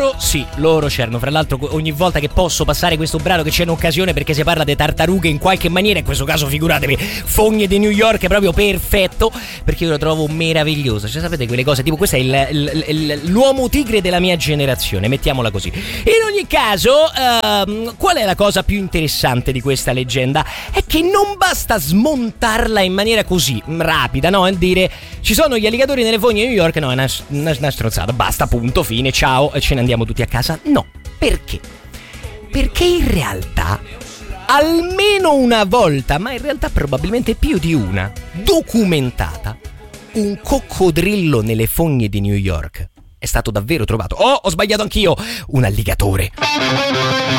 loro c'erano. Fra l'altro ogni volta che posso passare questo brano che c'è in occasione, perché si parla di tartarughe in qualche maniera, in questo caso figuratevi, fogne di New York, è proprio perfetto, perché io lo trovo meraviglioso. Cioè, sapete quelle cose, tipo questo è l'uomo tigre della mia generazione, mettiamola così. In ogni caso, qual è la cosa più interessante di questa leggenda? È che non basta smontarla in maniera così rapida, no? E dire ci sono gli alligatori nelle fogne di New York, no, è una stronzata, basta, punto, fine, ciao, e ce ne andiamo tutti a casa. No, perché? Perché in realtà almeno una volta, ma in realtà probabilmente più di una, documentata, un coccodrillo nelle fogne di New York è stato davvero trovato. Oh, ho sbagliato anch'io, un alligatore.